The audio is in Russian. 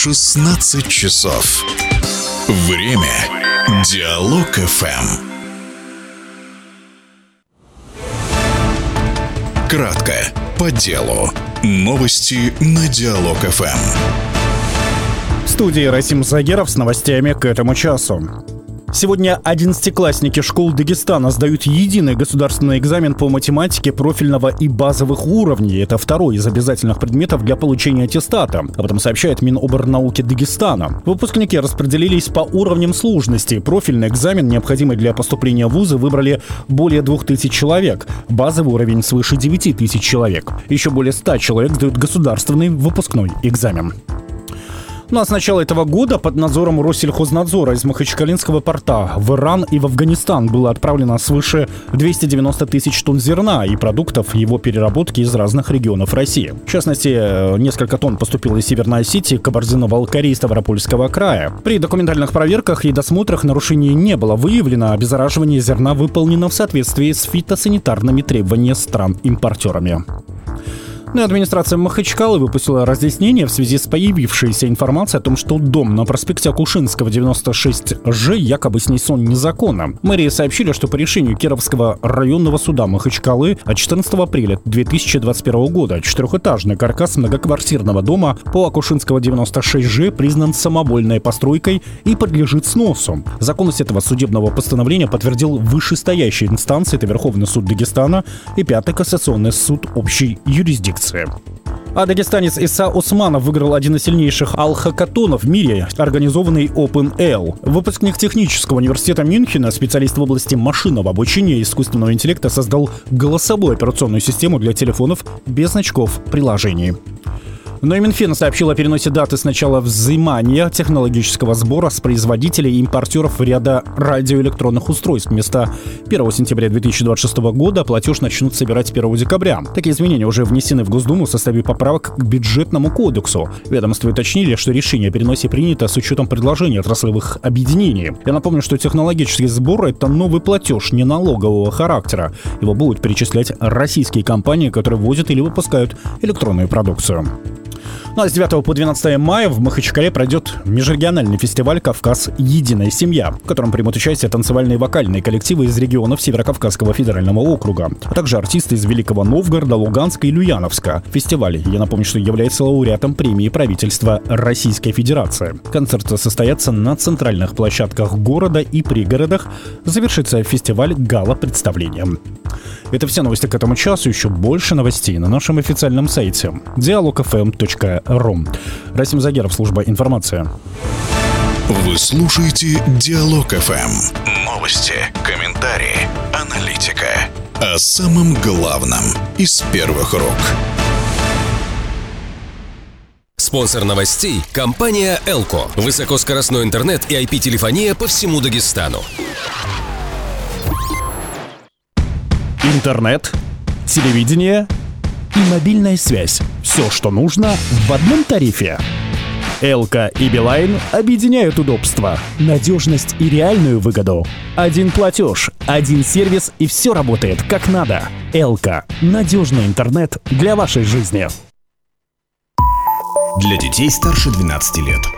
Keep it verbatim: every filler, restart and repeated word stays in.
шестнадцать часов. Время Диалог эф эм. Кратко, по делу. Новости на Диалог эф эм. В студии Расим Загеров с новостями к этому часу. Сегодня одиннадцатиклассники школ Дагестана сдают единый государственный экзамен по математике профильного и базовых уровней. Это второй из обязательных предметов для получения аттестата. Об этом сообщает Миноборнауки Дагестана. Выпускники распределились по уровням сложности. Профильный экзамен, необходимый для поступления в вузы, выбрали более двух тысяч человек. Базовый уровень свыше девяти тысяч человек. Еще более ста человек сдают государственный выпускной экзамен. Ну а с начала этого года под надзором Россельхознадзора из Махачкалинского порта в Иран и в Афганистан было отправлено свыше двухсот девяноста тысяч тонн зерна и продуктов его переработки из разных регионов России. В частности, несколько тонн поступило из Северной Осетии, Кабардино-Балкарии и Ставропольского края. При документальных проверках и досмотрах нарушений не было выявлено, обеззараживание зерна выполнено в соответствии с фитосанитарными требованиями стран-импортерами. Ну и администрация Махачкалы выпустила разъяснение в связи с появившейся информацией о том, что дом на проспекте Акушинского, девяносто шесть Ж, якобы снесен незаконно. Мэрии сообщили, что по решению Кировского районного суда Махачкалы от четырнадцатого апреля две тысячи двадцать первого года четырехэтажный каркас многоквартирного дома по Акушинского девяносто шесть Ж признан самовольной постройкой и подлежит сносу. Законность этого судебного постановления подтвердил вышестоящие инстанции, это Верховный суд Дагестана и Пятый кассационный суд общей юрисдикции. А дагестанец Иса Османов выиграл один из сильнейших ал-хакатонов в мире, организованный OpenAL. Выпускник технического университета Мюнхена, специалист в области машинного обучения и искусственного интеллекта, создал голосовую операционную систему для телефонов без значков приложений. Но и Минфин сообщил о переносе даты с начала взимания технологического сбора с производителей и импортеров ряда радиоэлектронных устройств. Вместо первого сентября две тысячи двадцать шестого года платеж начнут собирать первого декабря. Такие изменения уже внесены в Госдуму в составе поправок к бюджетному кодексу. Ведомства уточнили, что решение о переносе принято с учетом предложений отраслевых объединений. Я напомню, что технологический сбор — это новый платеж не налогового характера. Его будут перечислять российские компании, которые ввозят или выпускают электронную продукцию. Ну а с девятого по двенадцатое мая в Махачкале пройдет межрегиональный фестиваль «Кавказ. Единая семья», в котором примут участие танцевальные и вокальные коллективы из регионов Северокавказского федерального округа, а также артисты из Великого Новгорода, Луганска и Ульяновска. Фестиваль, я напомню, что является лауреатом премии правительства Российской Федерации. Концерты состоятся на центральных площадках города и пригородах. Завершится фестиваль гала-представлением. Это все новости к этому часу. Еще больше новостей на нашем официальном сайте диалог эф эм точка ру. Расим Загеров, служба информации. Вы слушаете Диалог эф эм. Новости, комментарии, аналитика. О самом главном из первых рук. Спонсор новостей – компания Элко. Высокоскоростной интернет и ай пи-телефония по всему Дагестану. Интернет, телевидение и мобильная связь. Все, что нужно, в одном тарифе. Элко и Билайн объединяют удобства, надежность и реальную выгоду. Один платеж, один сервис, и все работает как надо. Элко – надежный интернет для вашей жизни. Для детей старше двенадцати лет.